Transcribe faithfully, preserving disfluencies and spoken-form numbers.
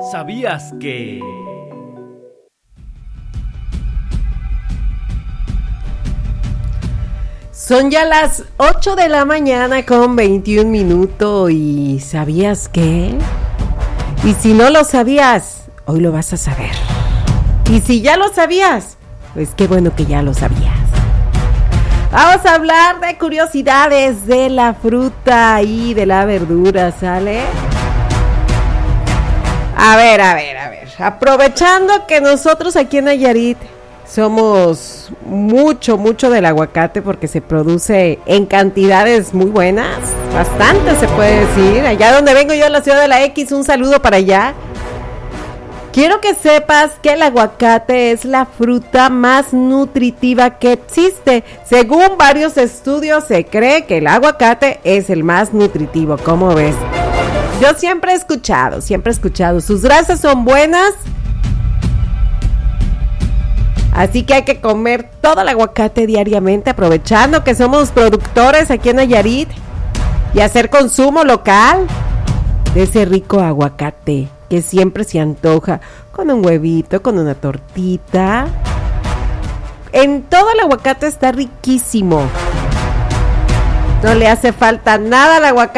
¿Sabías que...? Son ya las ocho de la mañana con veintiún minutos y ¿sabías qué? Y si no lo sabías, hoy lo vas a saber. Y si ya lo sabías, pues qué bueno que ya lo sabías. Vamos a hablar de curiosidades de la fruta y de la verdura, ¿sale? A ver, a ver, a ver. Aprovechando que nosotros aquí en Nayarit somos mucho, mucho del aguacate porque se produce en cantidades muy buenas, bastante se puede decir. Allá donde vengo yo, en la ciudad de la X, un saludo para allá. Quiero que sepas que el aguacate es la fruta más nutritiva que existe. Según varios estudios, se cree que el aguacate es el más nutritivo. ¿Cómo ves? Yo siempre he escuchado, siempre he escuchado. Sus grasas son buenas. Así que hay que comer todo el aguacate diariamente, aprovechando que somos productores aquí en Nayarit y hacer consumo local de ese rico aguacate que siempre se antoja con un huevito, con una tortita. En todo el aguacate está riquísimo. No le hace falta nada al aguacate.